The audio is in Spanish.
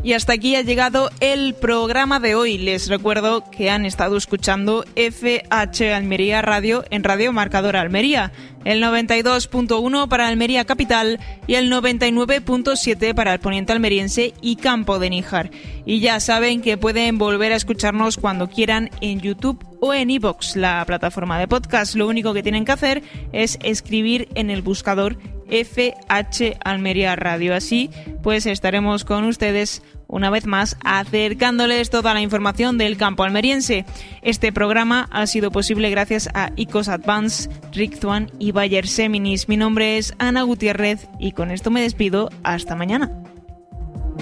Y hasta aquí ha llegado el programa de hoy. Les recuerdo que han estado escuchando FH Almería Radio en Radio Marcador Almería, el 92.1 para Almería Capital y el 99.7 para el poniente almeriense y Campo de Níjar. Y ya saben que pueden volver a escucharnos cuando quieran en YouTube o en iVoox, la plataforma de podcast. Lo único que tienen que hacer es escribir en el buscador FH Almería Radio. Así pues estaremos con ustedes una vez más acercándoles toda la información del campo almeriense. Este programa ha sido posible gracias a ICOS Advance, Rictuan y Bayer Seminis. Mi nombre es Ana Gutiérrez y con esto me despido. Hasta mañana.